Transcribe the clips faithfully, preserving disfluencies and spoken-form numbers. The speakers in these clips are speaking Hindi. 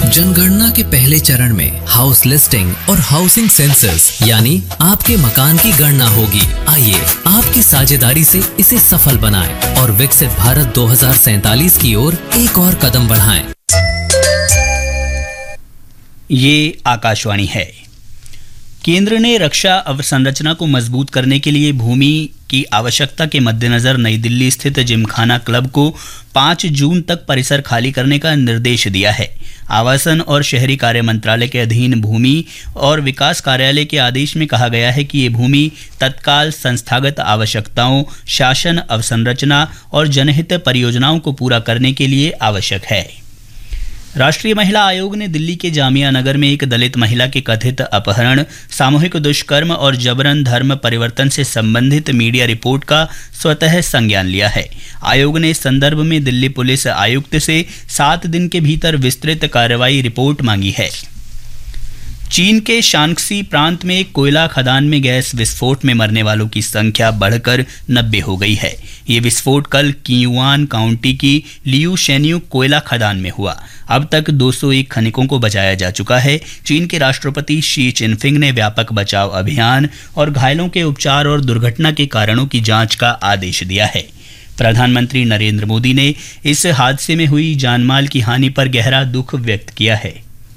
जनगणना के पहले चरण में हाउस लिस्टिंग और हाउसिंग सेंसस यानी आपके मकान की गणना होगी। आइए आपकी साझेदारी से इसे सफल बनाएं और विकसित भारत दो हज़ार सैंतालीस की ओर एक और कदम बढ़ाएं। ये आकाशवाणी है। केंद्र ने रक्षा अवसंरचना को मजबूत करने के लिए भूमि की आवश्यकता के मद्देनजर नई दिल्ली स्थित जिमखाना क्लब को पाँच जून तक परिसर खाली करने का निर्देश दिया है। आवासन और शहरी कार्य मंत्रालय के अधीन भूमि और विकास कार्यालय के आदेश में कहा गया है कि ये भूमि तत्काल संस्थागत आवश्यकताओं, शासन अवसंरचना और जनहित परियोजनाओं को पूरा करने के लिए आवश्यक है। राष्ट्रीय महिला आयोग ने दिल्ली के जामिया नगर में एक दलित महिला के कथित अपहरण, सामूहिक दुष्कर्म और जबरन धर्म परिवर्तन से संबंधित मीडिया रिपोर्ट का स्वतः संज्ञान लिया है। आयोग ने इस संदर्भ में दिल्ली पुलिस आयुक्त से सात दिन के भीतर विस्तृत कार्रवाई रिपोर्ट मांगी है। चीन के शांक्सी प्रांत में एक कोयला खदान में गैस विस्फोट में मरने वालों की संख्या बढ़कर नब्बे हो गई है। ये विस्फोट कल कियुआन काउंटी की लियू शेन्यू कोयला खदान में हुआ। अब तक दो सौ एक खनिकों को बचाया जा चुका है। चीन के राष्ट्रपति शी चिनफिंग ने व्यापक बचाव अभियान और घायलों के उपचार और दुर्घटना के कारणों की जांच का आदेश दिया है। प्रधानमंत्री नरेंद्र मोदी ने इस हादसे में हुई जानमाल की हानि पर गहरा दुख व्यक्त किया है।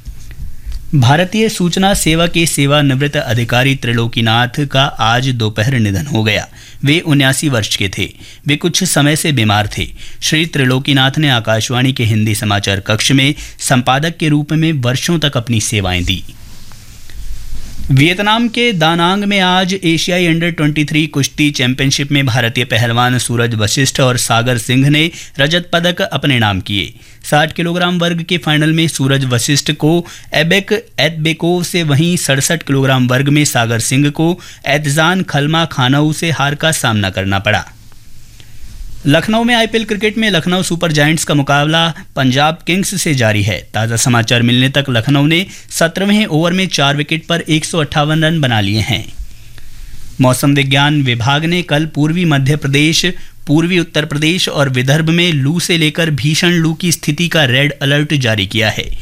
भारतीय सूचना सेवा के सेवानिवृत्त अधिकारी त्रिलोकीनाथ का आज दोपहर निधन हो गया। वे उन्यासी वर्ष के थे। वे कुछ समय से बीमार थे। श्री त्रिलोकीनाथ ने आकाशवाणी के हिंदी समाचार कक्ष में संपादक के रूप में वर्षों तक अपनी सेवाएं दी। वियतनाम के दानांग में आज एशियाई अंडर तेईस कुश्ती चैंपियनशिप में भारतीय पहलवान सूरज वशिष्ठ और सागर सिंह ने रजत पदक अपने नाम किए। साठ किलोग्राम वर्ग के फाइनल में सूरज वशिष्ठ को एबेक एतबेकोव से, वहीं सड़सठ किलोग्राम वर्ग में सागर सिंह को एतजान खलमा खानऊ से हार का सामना करना पड़ा। लखनऊ में आईपीएल क्रिकेट में लखनऊ सुपर जायंट्स का मुकाबला पंजाब किंग्स से जारी है। ताज़ा समाचार मिलने तक लखनऊ ने सत्रहवें ओवर में चार विकेट पर एक सौ अट्ठावन रन बना लिए हैं। मौसम विज्ञान विभाग ने कल पूर्वी मध्य प्रदेश, पूर्वी उत्तर प्रदेश और विदर्भ में लू से लेकर भीषण लू की स्थिति का रेड अलर्ट जारी किया है।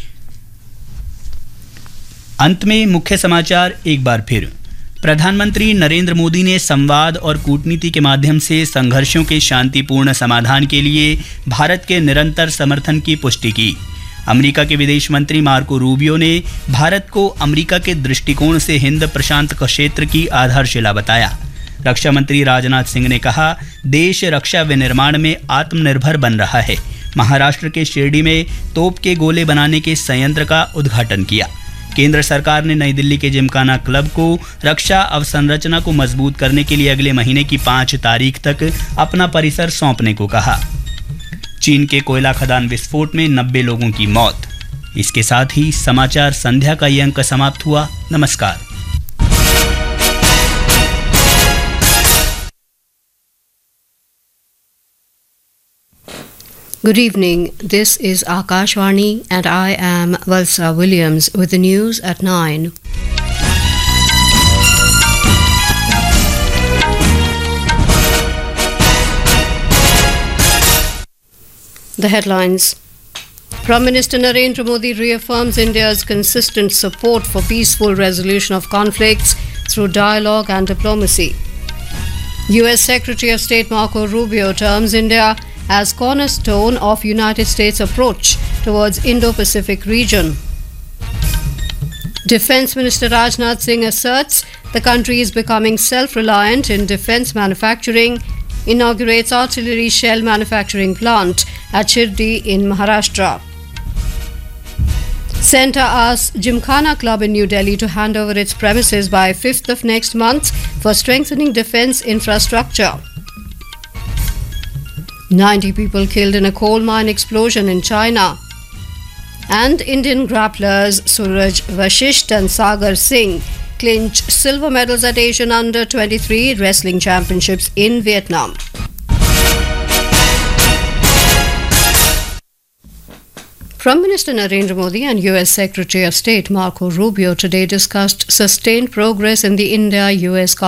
अंत में मुख्य समाचार एक बार फिर। प्रधानमंत्री नरेंद्र मोदी ने संवाद और कूटनीति के माध्यम से संघर्षों के शांतिपूर्ण समाधान के लिए भारत के निरंतर समर्थन की पुष्टि की। अमेरिका के विदेश मंत्री मार्को रूबियो ने भारत को अमेरिका के दृष्टिकोण से हिंद प्रशांत क्षेत्र की आधारशिला बताया। रक्षा मंत्री राजनाथ सिंह ने कहा, देश रक्षा विनिर्माण में आत्मनिर्भर बन रहा है। महाराष्ट्र के शिरडी में तोप के गोले बनाने के संयंत्र का उद्घाटन किया। केंद्र सरकार ने नई दिल्ली के जिमखाना क्लब को रक्षा अवसंरचना को मजबूत करने के लिए अगले महीने की पाँच तारीख तक अपना परिसर सौंपने को कहा। चीन के कोयला खदान विस्फोट में नब्बे लोगों की मौत। इसके साथ ही समाचार संध्या का ये अंक समाप्त हुआ। नमस्कार। Good evening. This is Akashvani and I am Valsa Williams with the news at nine. The headlines. Prime Minister Narendra Modi reaffirms India's consistent support for peaceful resolution of conflicts through dialogue and diplomacy. U S Secretary of State Marco Rubio terms India as cornerstone of United States approach towards Indo-Pacific region. Defense Minister Rajnath Singh asserts the country is becoming self-reliant in defense manufacturing, inaugurates artillery shell manufacturing plant at Shirdi in Maharashtra. Centre asks Gymkhana Club in New Delhi to hand over its premises by fifth of next month for strengthening defense infrastructure. ninety people killed in a coal mine explosion in China. And Indian grapplers Suraj Vashisht and Sagar Singh clinch silver medals at Asian Under twenty-three Wrestling Championships in Vietnam. Prime Minister Narendra Modi and U S Secretary of State Marco Rubio today discussed sustained progress in the India-U S